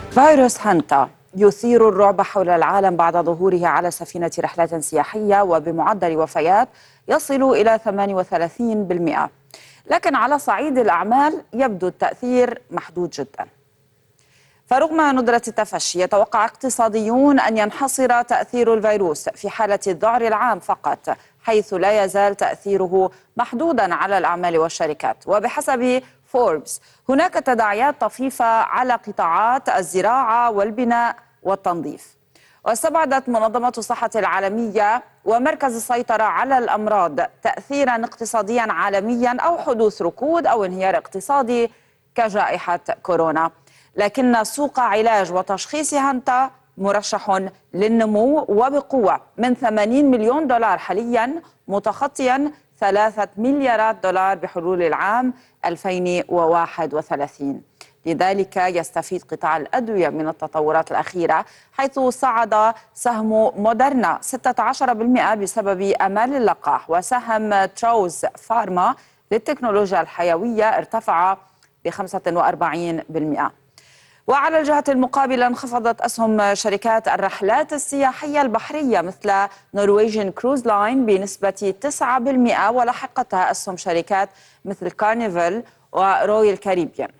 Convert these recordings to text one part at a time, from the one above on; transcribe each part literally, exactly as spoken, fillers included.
فيروس هانتا يثير الرعب حول العالم بعد ظهوره على سفينة رحلات سياحية وبمعدل وفيات يصل إلى ثمانية وثلاثين بالمئة، لكن على صعيد الأعمال يبدو التأثير محدود جدا. فرغم ندرة التفشي يتوقع اقتصاديون أن ينحصر تأثير الفيروس في حالة الذعر العام فقط، حيث لا يزال تأثيره محدودا على الأعمال والشركات. وبحسب فوربس هناك تداعيات طفيفة على قطاعات الزراعة والبناء والتنظيف. واستبعدت منظمة الصحة العالمية ومركز السيطرة على الأمراض تأثيرا اقتصاديا عالميا أو حدوث ركود أو انهيار اقتصادي كجائحة كورونا، لكن سوق علاج وتشخيص هانتا مرشح للنمو وبقوة من ثمانين مليون دولار حاليا، متخطيا ثلاثة مليارات دولار بحلول العام ألفين وواحد وثلاثين. لذلك يستفيد قطاع الأدوية من التطورات الأخيرة، حيث صعد سهم موديرنا ستة عشر بالمئة بسبب آمال اللقاح، وسهم تروز فارما للتكنولوجيا الحيوية ارتفع ب خمسة وأربعين بالمئة. وعلى الجهة المقابلة انخفضت أسهم شركات الرحلات السياحية البحرية مثل نورويجين كروز لاين بنسبة تسعة بالمئة، ولحقتها أسهم شركات مثل كارنيفال ورويال كاريبيان.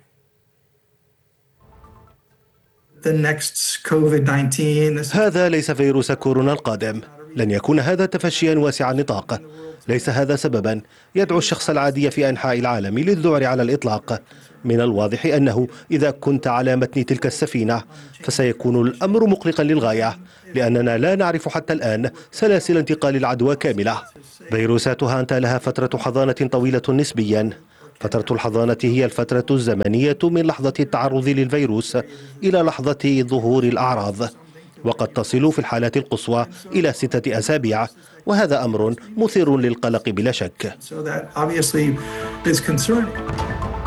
هذا ليس فيروس كورونا القادم، لن يكون هذا تفشيا واسع النطاق. ليس هذا سببا يدعو الشخص العادي في أنحاء العالم للذعر على الإطلاق. من الواضح أنه إذا كنت على متن تلك السفينة فسيكون الأمر مقلقا للغاية، لأننا لا نعرف حتى الآن سلاسل انتقال العدوى كاملة. فيروسات هانتا لها فترة حضانة طويلة نسبيا. فترة الحضانة هي الفترة الزمنية من لحظة التعرض للفيروس إلى لحظة ظهور الأعراض، وقد تصل في الحالات القصوى إلى ستة أسابيع، وهذا أمر مثير للقلق بلا شك.